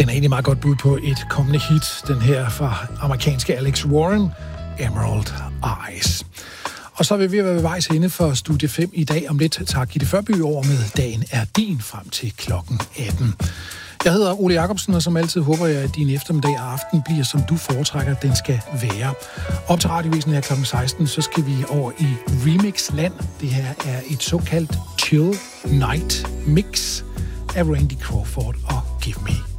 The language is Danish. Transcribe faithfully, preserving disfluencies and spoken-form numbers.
Den er egentlig meget godt bud på et kommende hit. Den her fra amerikanske Alex Warren, Emerald Eyes. Og så vil vi være ved vejs ende for Studie fem i dag. Om lidt tager Gitte Førby over med Dagen er din frem til klokken atten. Jeg hedder Ole Jacobsen, og som altid håber jeg, at din eftermiddag og aften bliver, som du foretrækker, den skal være. Op til radiovisen her klokken seksten, så skal vi over i Remix-land. Det her er et såkaldt Chill Night Mix af Randy Crawford og Give Me